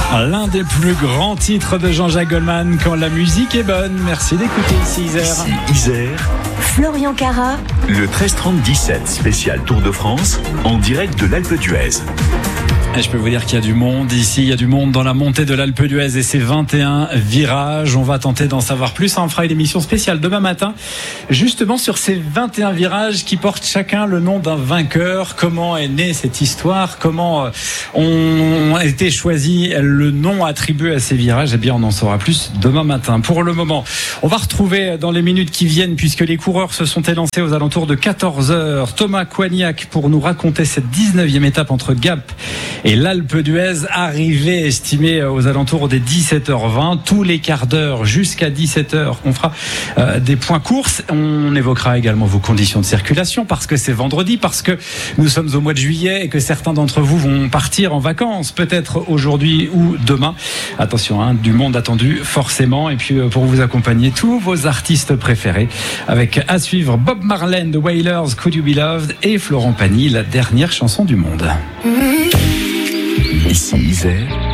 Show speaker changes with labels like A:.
A: L'un des plus grands titres de Jean-Jacques Goldman, Quand la musique est bonne. Merci d'écouter ici Isère.
B: Ici Isère.
C: Florian Carat.
B: Le 13-30-17 spécial Tour de France en direct de l'Alpe d'Huez.
A: Et je peux vous dire qu'il y a du monde ici, il y a du monde dans la montée de l'Alpe d'Huez et ses 21 virages. On va tenter d'en savoir plus. On fera une émission spéciale demain matin, justement sur ces 21 virages qui portent chacun le nom d'un vainqueur. Comment est née cette histoire? Comment a été choisi le nom attribué à ces virages? Eh bien, on en saura plus demain matin. Pour le moment, on va retrouver dans les minutes qui viennent, puisque les coureurs se sont élancés aux alentours de 14h, Thomas Coignac pour nous raconter cette 19e étape entre Gap et l'Alpe d'Huez, arrivée estimée aux alentours des 17h20, tous les quarts d'heure jusqu'à 17h. On fera des points courses. On évoquera également vos conditions de circulation parce que c'est vendredi, parce que nous sommes au mois de juillet et que certains d'entre vous vont partir en vacances, peut-être aujourd'hui ou demain. Attention, du monde attendu forcément. Et puis pour vous accompagner, tous vos artistes préférés, avec à suivre Bob Marley, The Wailers, Could You Be Loved, et Florent Pagny, la dernière chanson du monde.
B: Ici Isère.